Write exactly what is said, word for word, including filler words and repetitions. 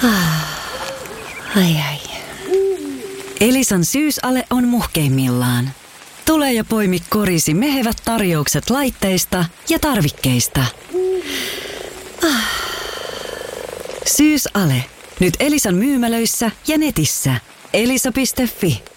Ai ai. Elisan syysale on muhkeimmillaan. Tule ja poimi korisi mehevät tarjoukset laitteista ja tarvikkeista. Syysale. Nyt Elisan myymälöissä ja netissä. elisa piste fi.